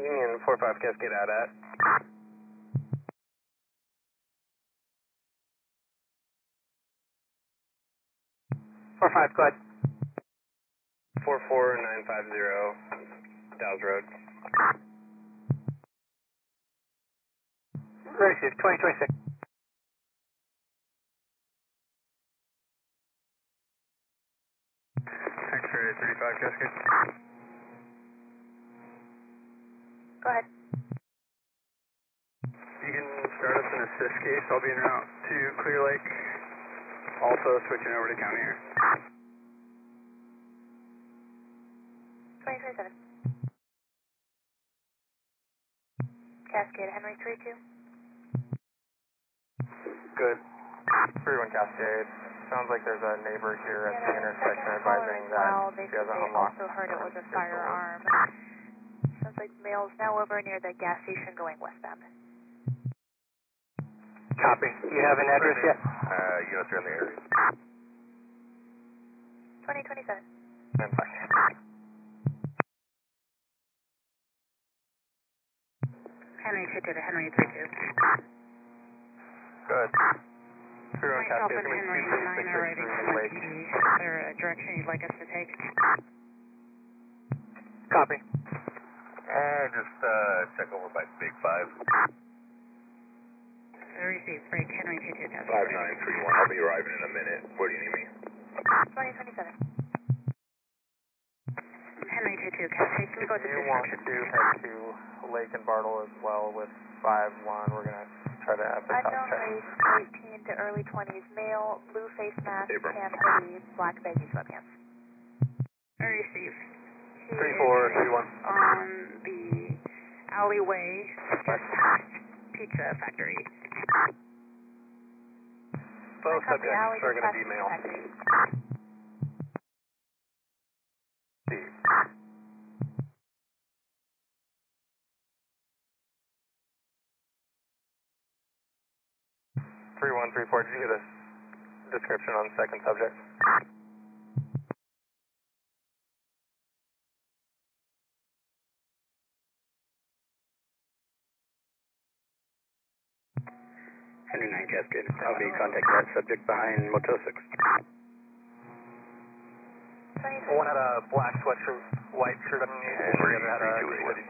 Union 45 Cascade out at. 45, go ahead. 44950 Dow's Road. Received, 2026. X-ray 35 Cascade. Go ahead. You can start us in assist case. I'll be en route to Clear Lake. Also switching over to county here. 2027. Cascade, Henry 32. Good. 31 Cascade. Sounds like there's a neighbor here at the intersection advising that They she has said an they unlocked. also heard it was a firearm. Sounds like male's now over near the gas station going westbound. Copy. You have an address yet? Units are in the area. 2027. And bye. Henry 22 to Henry 32. Good. 31 Myself Cascade. and Henry 9 are arriving from the PD. Is there a direction you'd like us to take? Copy. Just check over by Big 5. Receive, break, Henry 22 to 5931. I'll be arriving in a minute. Where do you need me? 2027. Henry 22, Cascade, can we go to You want description? to head to Lake and Bartle as well with 5-1. We're going to try to have the top Unknown check. race, 18 to early 20s, male, blue face mask, tan hoodie, black baggy sweatpants. Receive. 3431. On the alleyway, just past Pizza Factory. Both subjects are going to be male. Steve. 3134. Did you get a description on the second subject? Henry 9 Cascade. I'll be contacting that subject behind Motel 6. One had a black sweatshirt, white shirt underneath, and the other had a green hoodie.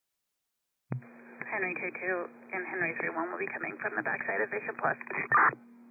Henry 22 and Henry 31 will be coming from the backside of Vision Plus.